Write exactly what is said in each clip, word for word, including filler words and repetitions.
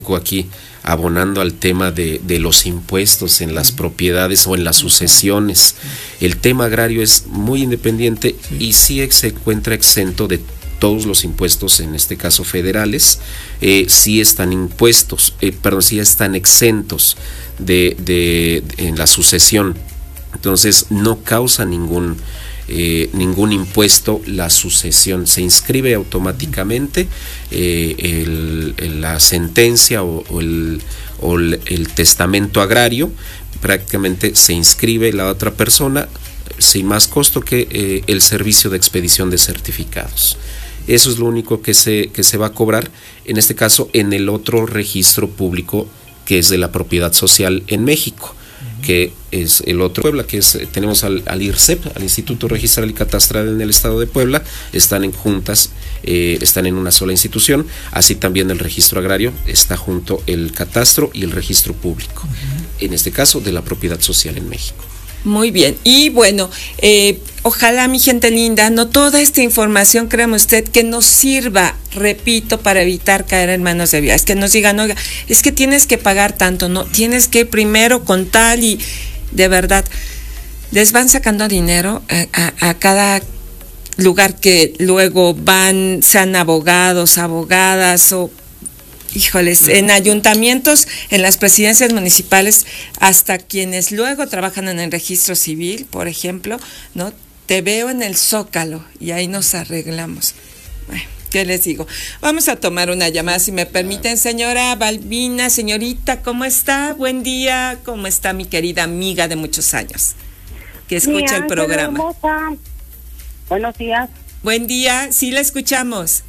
aquí abonando al tema de, de los impuestos en las propiedades o en las sucesiones. El tema agrario es muy independiente y sí se encuentra exento de todos los impuestos, en este caso federales, eh, sí están impuestos, eh, perdón, sí están exentos de, de, de en la sucesión. Entonces no causa ningún Eh, ningún impuesto la sucesión, se inscribe automáticamente eh, el, el, la sentencia o, o, el, o el, el testamento agrario, prácticamente se inscribe la otra persona sin más costo que eh, el servicio de expedición de certificados. Eso es lo único que se, que se va a cobrar, en este caso en el otro registro público que es de la propiedad social en México, que es el otro Puebla, que es, tenemos al, al I R C E P, al Instituto Registral y Catastral en el estado de Puebla, están en juntas, eh, están en una sola institución, así también el registro agrario, está junto el catastro y el registro público, uh-huh. en este caso de la propiedad social en México. Muy bien, y bueno, eh, ojalá, mi gente linda, no toda esta información, créame usted, que nos sirva, repito, para evitar caer en manos de vías, que nos digan, oiga, es que tienes que pagar tanto, no, tienes que primero con tal, y de verdad, les van sacando dinero a, a, a cada lugar que luego van, sean abogados, abogadas o... Híjoles, en ayuntamientos, en las presidencias municipales, hasta quienes luego trabajan en el registro civil, por ejemplo, ¿no? Te veo en el Zócalo y ahí nos arreglamos. Bueno, ¿qué les digo? Vamos a tomar una llamada, si me permiten, señora Balbina. Señorita, ¿cómo está? Buen día. ¿Cómo está mi querida amiga de muchos años que escucha el programa? Hermosa. Buenos días. Buen día, sí la escuchamos.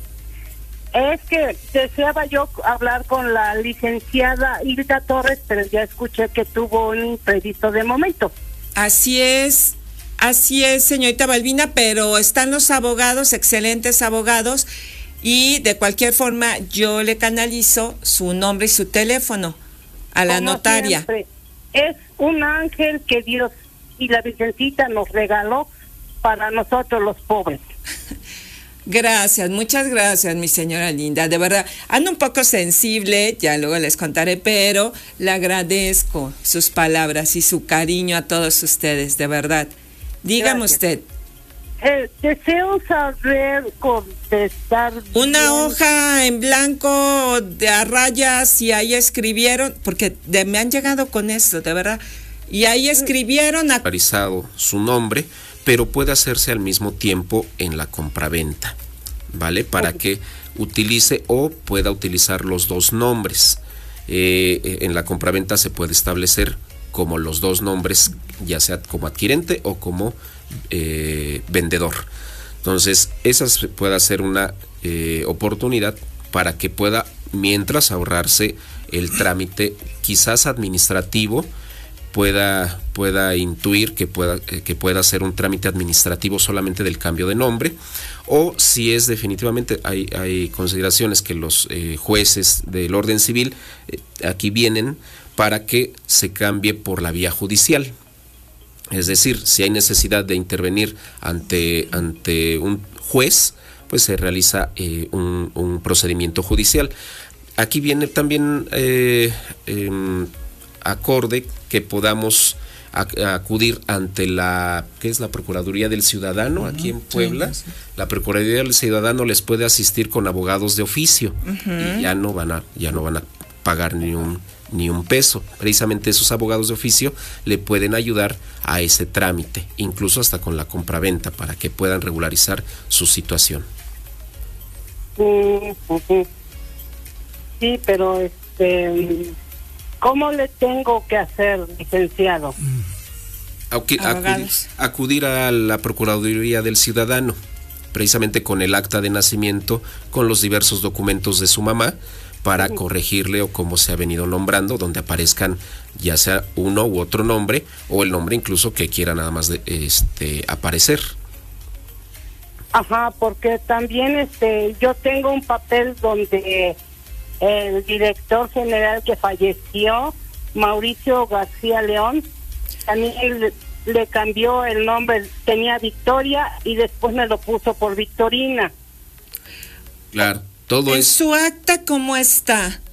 Es que deseaba yo hablar con la licenciada Hilda Torres, pero ya escuché que tuvo un imprevisto de momento. Así es, así es, señorita Balbina, pero están los abogados, excelentes abogados, y de cualquier forma yo le canalizo su nombre y su teléfono a la Como notaria. Siempre, es un ángel que Dios y la Virgencita nos regaló para nosotros los pobres. Gracias, muchas gracias, mi señora linda. De verdad, ando un poco sensible, ya luego les contaré, pero le agradezco sus palabras y su cariño a todos ustedes, de verdad. Dígame gracias. Usted. Eh, deseo saber contestar. Una bien. hoja en blanco de a rayas y ahí escribieron, porque de, me han llegado con esto, de verdad. Y ahí escribieron a... su nombre, pero puede hacerse al mismo tiempo en la compraventa, ¿vale? Para okay. que utilice o pueda utilizar los dos nombres. Eh, en la compraventa se puede establecer como los dos nombres, ya sea como adquirente o como eh, vendedor. Entonces, esa puede ser una eh, oportunidad para que pueda, mientras ahorrarse el trámite, quizás administrativo, pueda pueda intuir que pueda que pueda hacer un trámite administrativo solamente del cambio de nombre, o si es definitivamente, hay, hay consideraciones que los eh, jueces del orden civil eh, aquí vienen para que se cambie por la vía judicial. Es decir, si hay necesidad de intervenir ante, ante un juez, pues se realiza eh, un, un procedimiento judicial. Aquí viene también eh, eh, acorde que podamos acudir ante la, ¿qué es? La Procuraduría del Ciudadano, uh-huh. aquí en Puebla. Sí, sí. La Procuraduría del Ciudadano les puede asistir con abogados de oficio, uh-huh. y ya no van a, ya no van a pagar ni un, ni un peso. Precisamente esos abogados de oficio le pueden ayudar a ese trámite, incluso hasta con la compraventa, para que puedan regularizar su situación. Uh-huh. Sí, pero este... ¿cómo le tengo que hacer, licenciado? Acudir, acudir a la Procuraduría del Ciudadano, precisamente con el acta de nacimiento, con los diversos documentos de su mamá, para sí. corregirle o como se ha venido nombrando, donde aparezcan ya sea uno u otro nombre, o el nombre incluso que quiera nada más de, este, aparecer. Ajá, porque también este yo tengo un papel donde... el director general que falleció, Mauricio García León, también le, le cambió el nombre, tenía Victoria y después me lo puso por Victorina. Claro, todo ¿En es... su acta cómo está?